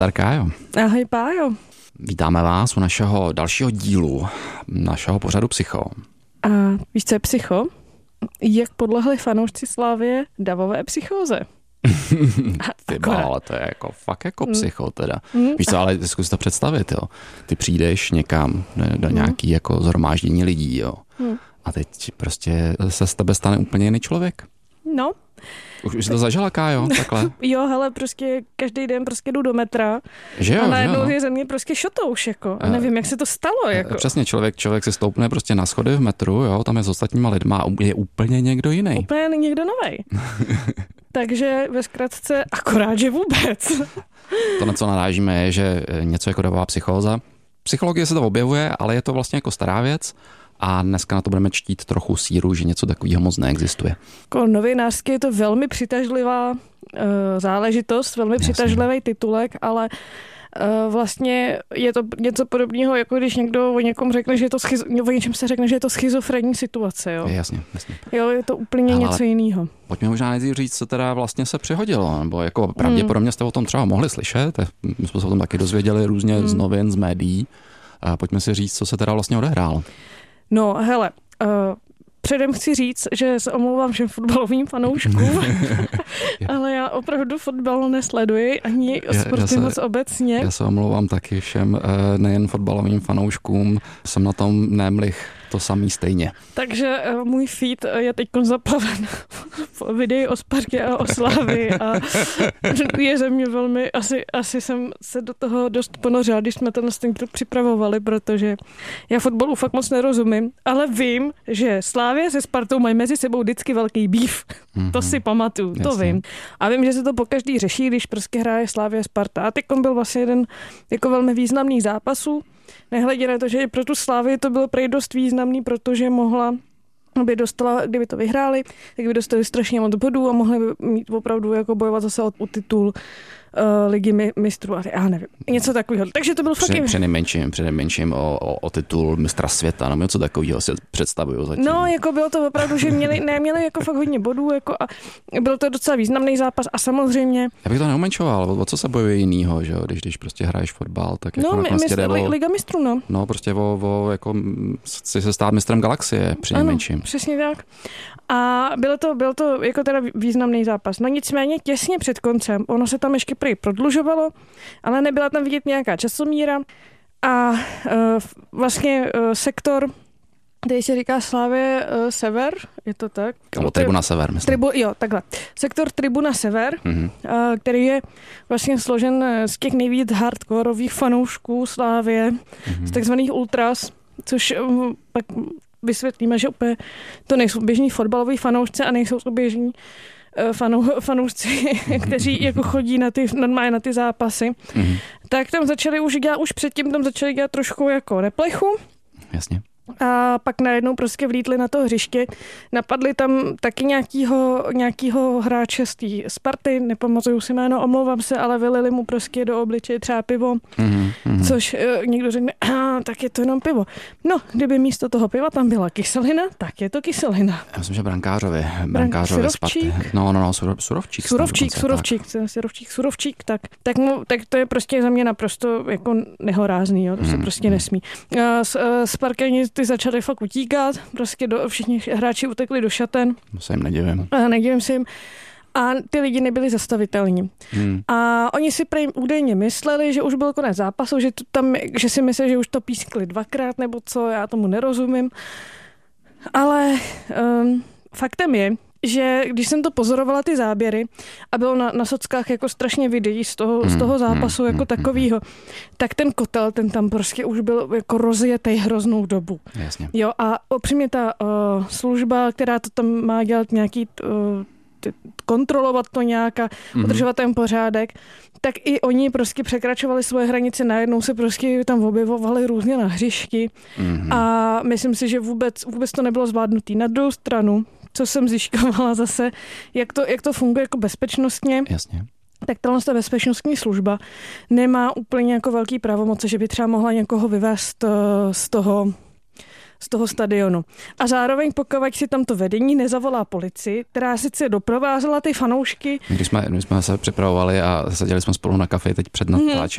Kájo. Ahoj Pájo. Vítáme vás u našeho dalšího dílu našeho pořadu Psycho. A víš, co je psycho? Jak podlehli fanoušci Slavie davové psychóze. Ty ale to je jako fakt jako psycho teda. Víš co, ale zkus to představit, jo. Ty přijdeš někam do nějaký jako zhromáždění lidí, jo. A teď prostě se z tebe stane úplně jiný člověk. No. Už jsi to zažila, Kájo, takhle? Jo, hele, prostě každý den prostě jdu do metra. Že jo, a najednou že jo. je ze mě prostě šotouš, jako. A nevím, jak se to stalo, jako. Přesně, člověk se stoupne prostě na schody v metru, jo, tam je s ostatníma lidma a je úplně někdo jiný. Úplně někdo novej. Takže ve zkratce akorát, že vůbec. To, na co narážíme, je, že něco jako davová psychóza. Psychologie se to objevuje, ale je to vlastně jako stará věc. A dneska na to budeme čtít trochu síru, že něco takového moc neexistuje. Jako novinářsky je to velmi přitažlivá záležitost, velmi přitažlivý titulek, ale vlastně je to něco podobného, jako když někdo o někom řekne, že je to o něčem se řekne, že je to schizofrenní situace. Jo? Jasně. Jo, je to úplně něco jiného. Pojďme možná nejdřív říct, co teda vlastně se přihodilo, nebo jako pravděpodobně jste o tom třeba mohli slyšet, my jsme se o tom taky dozvěděli různě z novin, z médií. Pojďme si říct, co se teda vlastně odehrálo. No, hele, předem chci říct, že se omlouvám všem fotbalovým fanouškům, ale já opravdu fotbal nesleduji, ani sporty moc obecně. Já se omlouvám taky všem, nejen fotbalovým fanouškům, jsem na tom nemlich to samý stejně. Takže můj feed je teď zaplaven videí o Spartě a o Slavii a je ze mě velmi, asi jsem se do toho dost ponořila, když jsme ten klub připravovali, protože já fotbalu fakt moc nerozumím, ale vím, že Slavie se Spartou mají mezi sebou vždycky velký beef. To si pamatuju, to vím. A vím, že se to pokaždý řeší, když prostě hraje Slavie Sparta. A teď byl vlastně jeden jako velmi významný zápasů. Nehledě na to, že pro tu Slavii to bylo prej dost významný, protože by dostala, kdyby to vyhráli, tak by dostali strašně moc bodů a mohli by mít opravdu jako bojovat zase o titul ligy mistrů a já nevím, něco takového. Takže to bylo fakt... Přinejmenším o titul mistra světa, nebo něco takového si představuju zatím. No, jako bylo to opravdu, že měli jako fakt hodně bodů, jako a byl to docela významný zápas a samozřejmě... Já bych to neumenšoval, o co se bojuje jinýho, že jo, když prostě hraješ fotbal, tak jako liga mistrů, no. No, prostě jako chci se stát mistrem galaxie, přinejmenším. Ano, přesně tak. A byl to jako teda významný zápas. No nicméně těsně před koncem, ono se tam ještě prodlužovalo, ale nebyla tam vidět nějaká časomíra a vlastně sektor, který se říká Slavie Sever, je to tak? Nebo Tribuna Sever, myslím. Takhle. Sektor Tribuna Sever, který je vlastně složen z těch nejvíc hardkorových fanoušků Slavie, z takzvaných ultras, což pak vysvětlíme, že úplně to nejsou běžní fotbaloví fanoušci a nejsou to běžní fanoušci, kteří jako chodí normálně na ty zápasy, tak tam už předtím tam začali dělat trošku jako neplechu. Jasně. A pak najednou prostě vlítli na to hřiště. Napadli tam taky nějakýho hráče z té Sparty, nepamatuju si jméno, omlouvám se, ale vylili mu prostě do obličeje třeba pivo, což někdo řekne, tak je to jenom pivo. No, kdyby místo toho piva tam byla kyselina, tak je to kyselina. Já myslím, že brankářovi Sparty. Surovčík, tak to je prostě za mě naprosto jako nehorázný, jo, to se prostě nesmí. Sparkani ty začali fakt utíkat, prostě všichni hráči utekli do šaten. To se jim nedivím. Nedivím se jim. A ty lidi nebyli zastavitelní. A oni si údajně mysleli, že už byl konec zápasu, že si mysleli, že už to pískli dvakrát nebo co, já tomu nerozumím. Ale faktem je, že když jsem to pozorovala ty záběry a bylo na sockách jako strašně videí z toho zápasu jako takovýho, tak ten kotel, ten tam prostě už byl jako rozjetej hroznou dobu. Jasně. Jo, a opřímně ta služba, která to tam má dělat nějaký kontrolovat to nějak a udržovat ten pořádek, tak i oni prostě překračovali svoje hranice, najednou se prostě tam objevovali různě na hřišti a myslím si, že vůbec to nebylo zvládnutý. Na druhou stranu, co jsem zjišťovala zase, jak to funguje jako bezpečnostně. Jasně. Tak ta bezpečnostní služba nemá úplně jako velký pravomoce, že by třeba mohla někoho vyvést z toho stadionu. A zároveň pokud si tam to vedení nezavolá policii, která sice doprovázela ty fanoušky. Když jsme se připravovali a seděli jsme spolu na kafe teď před natáčením,